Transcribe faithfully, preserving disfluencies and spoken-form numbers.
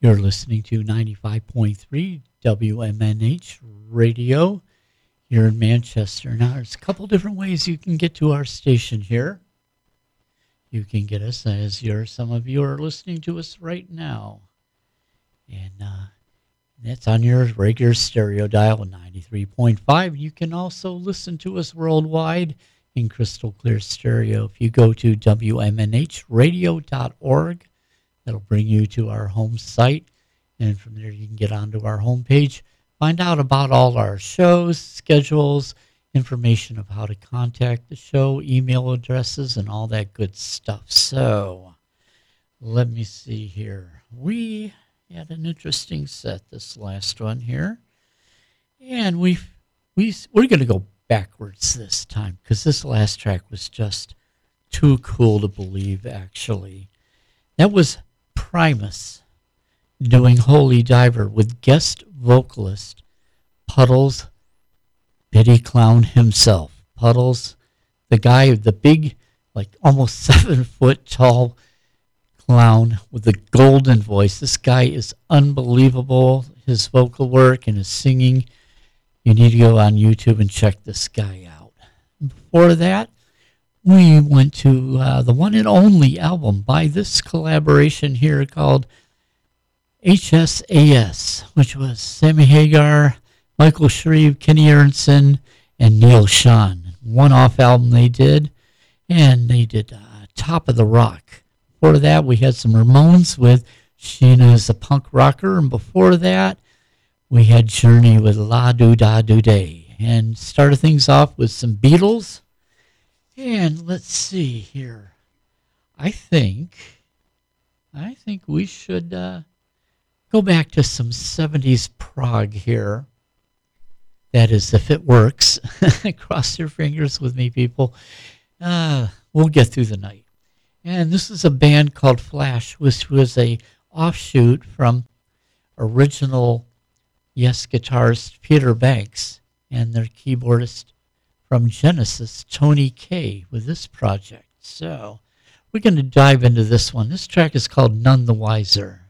You're listening to ninety-five point three W M N H Radio here in Manchester. Now, there's a couple different ways you can get to our station here. You can get us as you're, some of you are listening to us right now. And uh, that's on your regular stereo dial, ninety-three point five. You can also listen to us worldwide in crystal clear stereo. If you go to W M N H radio dot org, that'll bring you to our home site, and from there you can get onto our homepage, find out about all our shows, schedules, information of how to contact the show, email addresses, and all that good stuff. So, let me see here. We had an interesting set, this last one here, and we we we're going to go backwards this time because this last track was just too cool to believe. Actually, that was Primus doing Holy Diver with guest vocalist Puddles, Bitty Clown himself. Puddles, the guy, the big, like almost seven foot tall clown with the golden voice. This guy is unbelievable. His vocal work and his singing. You need to go on YouTube and check this guy out. Before that, we went to uh, the one and only album by this collaboration here called H S A S, which was Sammy Hagar, Michael Shreve, Kenny Aronson, and Neil Schon. One-off album they did, and they did uh, Top of the Rock. Before that, we had some Ramones with Sheena is a Punk Rocker, and before that, we had Journey with La Do Da Do Day, and started things off with some Beatles. And let's see here. I think, I think we should uh, go back to some seventies prog here. That is, if it works. Cross your fingers with me, people. Uh, we'll get through the night. And this is a band called Flash, which was a offshoot from original Yes guitarist Peter Banks and their keyboardist from Genesis, Tony Kaye, with this project. So we're going to dive into this one. This track is called None the Wiser.